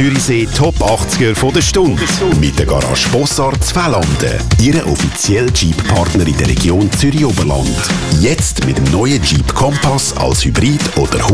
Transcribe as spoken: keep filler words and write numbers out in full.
Zürichsee Top achtziger von der Stunde. Mit der Garage Bossart Zwelanden. Ihre offizielle Jeep-Partner in der Region Zürich-Oberland. Jetzt mit dem neuen Jeep Kompass als Hybrid oder